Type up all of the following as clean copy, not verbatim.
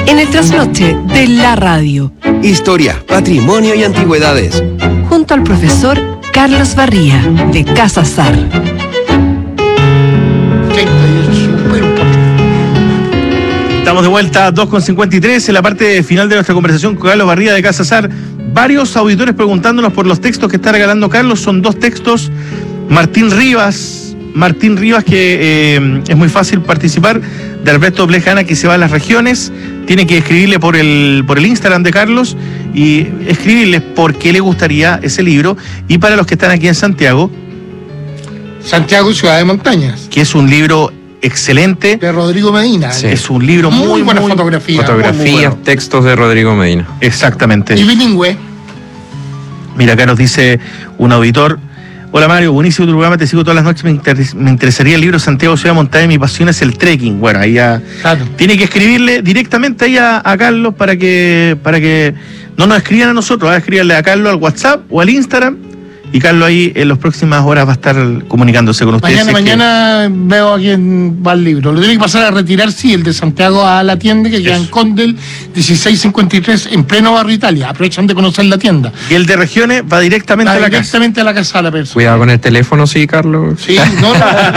En el trasnoche de la radio. Historia, patrimonio y antigüedades. Junto al profesor Carlos Barría, de Casa Sar. Estamos de vuelta, 2:53, en la parte final de nuestra conversación con Carlos Barría de Casa Sar. Varios auditores preguntándonos por los textos que está regalando Carlos. Son 2 textos. Martín Rivas, que es muy fácil participar, de Alberto Plejana, que se va a las regiones. Tiene que escribirle por el Instagram de Carlos y escribirle por qué le gustaría ese libro. Y para los que están aquí en Santiago, Ciudad de Montañas, que es un libro excelente, de Rodrigo Medina. Sí. Es un libro muy buena fotografía. Fotografías, bueno. Textos de Rodrigo Medina. Exactamente. Y bilingüe. Mira, acá nos dice un auditor: hola Mario, buenísimo tu programa, te sigo todas las noches, me interesaría el libro Santiago Ciudad de Montaña, mi pasión es el trekking. Bueno, ahí ya claro. Tiene que escribirle directamente ahí a Carlos para que no nos escriban a nosotros, escribirle a Carlos al WhatsApp o al Instagram, y Carlos ahí en las próximas horas va a estar comunicándose con ustedes. Mañana veo a quién va el libro. Lo tiene que pasar a retirar, sí, el de Santiago a la tienda, que queda en Condel 1653, en pleno barrio Italia. Aprovechan de conocer la tienda. Y el de regiones va directamente a la casa. Directamente a la casa de la persona. Cuidado con el teléfono, sí, Carlos. Sí, no.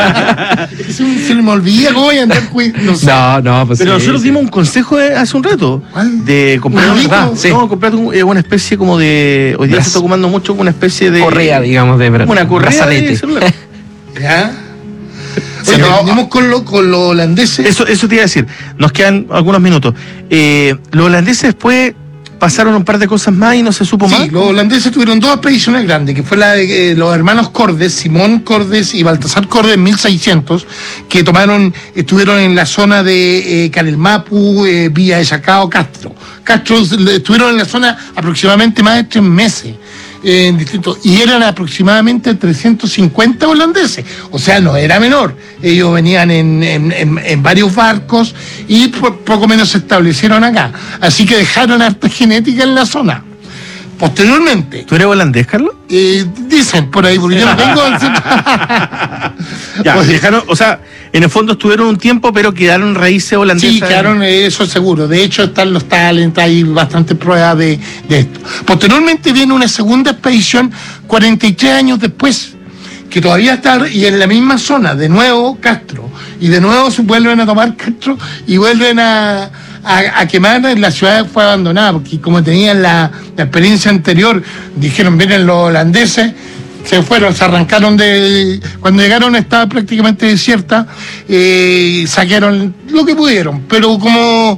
Se me olvida cómo voy a andar. No sé. No, pues pero sí, nosotros dimos un consejo hace un rato. ¿Cuál? De comprar comprar una especie como de. Hoy día se está ocupando mucho una especie de correa, digamos, de una correa de celular. ¿Ya? Sí, venimos con los holandeses. Eso te iba a decir. Nos quedan algunos minutos. Los holandeses después pasaron un par de cosas más y no se supo más. Sí, los holandeses tuvieron 2 expediciones grandes, que fue la de los hermanos Cordes, Simón Cordes y Baltasar Cordes, en 1600, que estuvieron en la zona de Canelmapu, Villa de Chacao, Castro. Estuvieron en la zona aproximadamente más de 3 meses. En distintos, y eran aproximadamente 350 holandeses, o sea, no era menor. Ellos venían en varios barcos y poco menos se establecieron acá, así que dejaron harta genética en la zona. Posteriormente. ¿Tú eres holandés, Carlos? Dicen por ahí, porque yo no tengo. Ya, pues dejaron, o sea, en el fondo estuvieron un tiempo, pero quedaron raíces holandesas. Sí, quedaron, eso seguro. De hecho, están los talents, hay bastantes pruebas de esto. Posteriormente viene una segunda expedición, 43 años después, que todavía está, y en la misma zona, de nuevo Castro, y de nuevo se vuelven a tomar Castro y vuelven a quemar. La ciudad fue abandonada, porque como tenían la experiencia anterior, dijeron, vienen los holandeses, se fueron, se arrancaron cuando llegaron estaba prácticamente desierta, saquearon lo que pudieron, pero como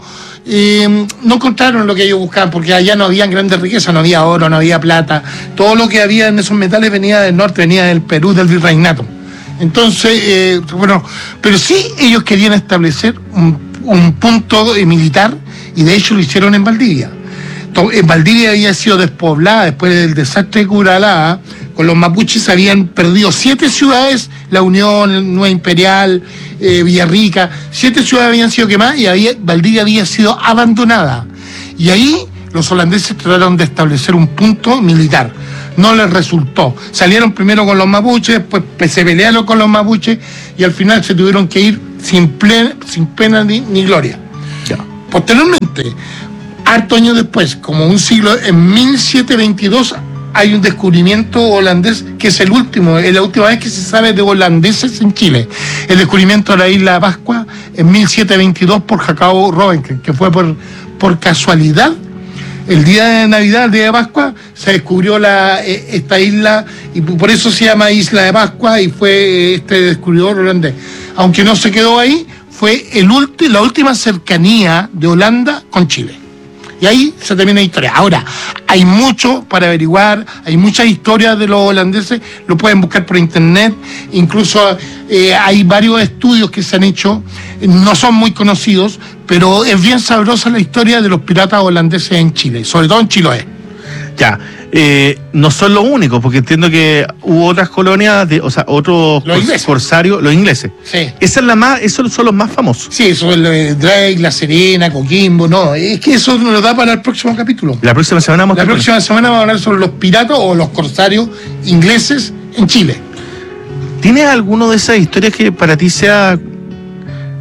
no encontraron lo que ellos buscaban, porque allá no había grandes riquezas, no había oro, no había plata, todo lo que había en esos metales venía del norte, venía del Perú, del virreinato. Entonces, pero sí ellos querían establecer un punto militar, y de hecho lo hicieron en Valdivia. En Valdivia había sido despoblada después del desastre de Curalá. Con los mapuches habían perdido 7 ciudades, La Unión, Nueva Imperial, Villarrica, 7 ciudades habían sido quemadas y Valdivia había sido abandonada. Y ahí los holandeses trataron de establecer un punto militar. No les resultó. Salieron primero con los mapuches, después se pelearon con los mapuches y al final se tuvieron que ir sin pena ni gloria. Ya. Posteriormente, harto años después, como un siglo, en 1722, hay un descubrimiento holandés que es es la última vez que se sabe de holandeses en Chile. El descubrimiento de la isla de Pascua en 1722 por Jacobo Robencke, que fue por casualidad. El día de Navidad, el día de Pascua, se descubrió esta isla y por eso se llama Isla de Pascua, y fue este descubridor holandés. Aunque no se quedó ahí, fue la última cercanía de Holanda con Chile. Y ahí se termina la historia. Ahora, hay mucho para averiguar, hay muchas historias de los holandeses, lo pueden buscar por internet, incluso hay varios estudios que se han hecho, no son muy conocidos, pero es bien sabrosa la historia de los piratas holandeses en Chile, sobre todo en Chiloé. Ya, no son los únicos, porque entiendo que hubo otras colonias, otros corsarios, los ingleses. Sí. Esos son los más famosos. Sí, eso es Drake, La Serena, Coquimbo, no, es que eso nos lo da para el próximo capítulo. La próxima semana vamos a hablar sobre los piratas o los corsarios ingleses en Chile. ¿Tienes alguno de esas historias que para ti sea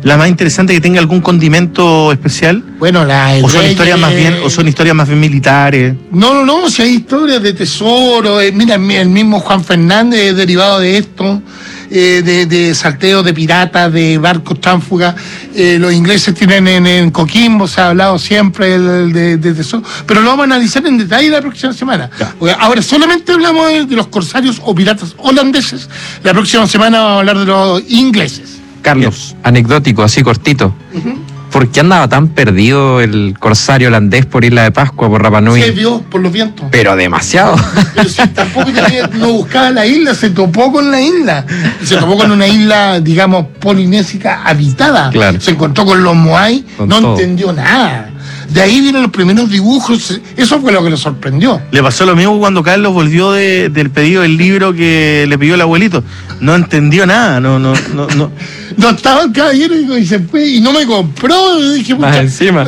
la más interesante, que tenga algún condimento especial? Bueno, ¿O son historias más bien militares? No, si hay historias de tesoro. Mira, el mismo Juan Fernández es derivado de esto, de salteos de piratas, de barcos tránsfugas. Los ingleses tienen en Coquimbo, se ha hablado siempre de tesoro, pero lo vamos a analizar en detalle la próxima semana. Porque ahora solamente hablamos de los corsarios o piratas holandeses. La próxima semana vamos a hablar de los ingleses. Carlos, anecdótico, así cortito. ¿Por qué andaba tan perdido el corsario holandés por Isla de Pascua, por Rapa Nui? Se vio por los vientos. Pero demasiado. Pero si tampoco no buscaba la isla, se topó con la isla. Se topó con una isla, digamos, polinésica habitada. Claro. Se encontró con los Moai, no todo. entendió nada. De ahí vienen los primeros dibujos, eso fue lo que lo sorprendió. Le pasó lo mismo cuando Carlos volvió del pedido del libro que le pidió el abuelito. No entendió nada, no. No estaba el caballero y se fue y no me compró. Y dije, Más encima.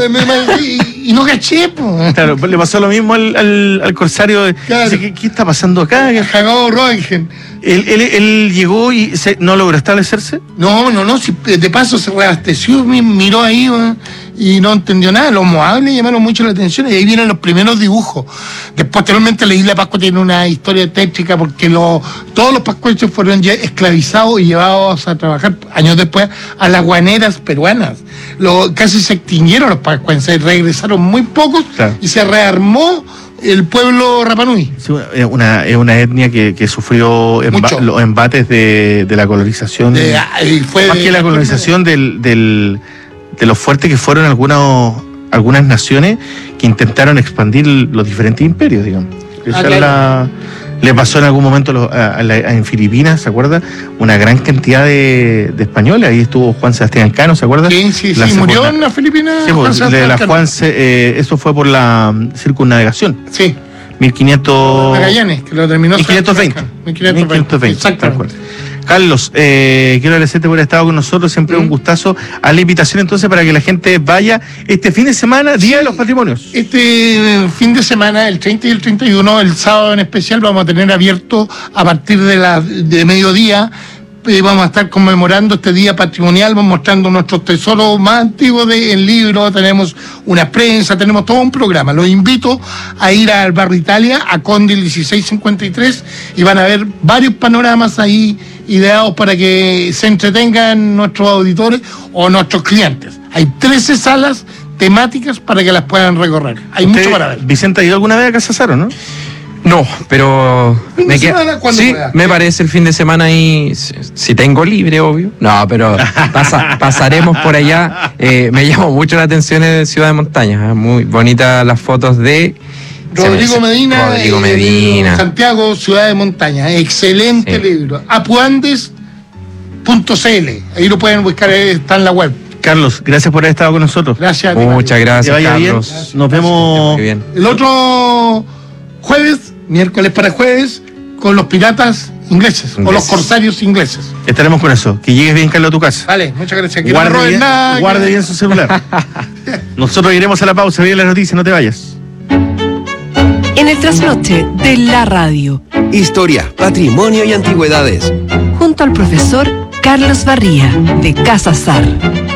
Y no caché, pues. Claro, le pasó lo mismo al corsario. Claro. Dice, ¿qué está pasando acá? Jacobo Roentgen. Él llegó y no logró establecerse. No, si de paso se reabasteció, miró ahí y no entendió nada. Los moables le llamaron mucho la atención y ahí vienen los primeros dibujos. Posteriormente la isla de Pascua tiene una historia tétrica porque todos los pascuenses fueron ya esclavizados y llevados a trabajar años después a las guaneras peruanas. Casi se extinguieron los pascuenses, regresaron muy pocos, claro, y se rearmó el pueblo Rapa Nui. Sí, es una etnia que sufrió los embates de la colonización. Más que la colonización de lo fuerte que fueron algunas naciones que intentaron expandir los diferentes imperios, digamos. Claro. Le pasó en algún momento en Filipinas, ¿se acuerda? Una gran cantidad de españoles. Ahí estuvo Juan Sebastián Elcano, ¿se acuerda? Sí, murió en las Filipinas. Sí, eso fue por la circunnavegación. Sí. 1500... Magallanes, que lo terminó. 1520. Exactamente. Carlos, quiero agradecerte por haber estado con nosotros, siempre un gustazo. A la invitación entonces para que la gente vaya este fin de semana, Día de los Patrimonios. Este fin de semana, el 30 y el 31, el sábado en especial, vamos a tener abierto a partir de mediodía. Vamos a estar conmemorando este día patrimonial, vamos mostrando nuestros tesoros más antiguos en libros, tenemos una prensa, tenemos todo un programa. Los invito a ir al Barrio Italia, a Condil 1653, y van a ver varios panoramas ahí ideados para que se entretengan nuestros auditores o nuestros clientes. Hay 13 salas temáticas para que las puedan recorrer. Hay mucho para ver. Vicente, ¿ha ido alguna vez a Casa Saro, no? No, pero me parece el fin de semana ahí, si tengo libre, obvio. No, pero pasaremos por allá. Me llamó mucho la atención en Ciudad de Montaña. Muy bonitas las fotos de Rodrigo Medina. Santiago, Ciudad de Montaña. Excelente libro. apuandes.cl. Ahí lo pueden buscar, está en la web. Carlos, gracias por haber estado con nosotros. Gracias. Muchas gracias, Carlos. Gracias. Nos vemos. Bien. El otro miércoles para jueves, con los piratas ingleses. O los corsarios ingleses. Estaremos con eso. Que llegues bien, Carlos, a tu casa. Vale, muchas gracias. Guarde bien su celular. Nosotros iremos a la pausa, viene la noticia, no te vayas. En el trasnoche de la radio. Historia, patrimonio y antigüedades. Junto al profesor Carlos Barría, de Casa Sar.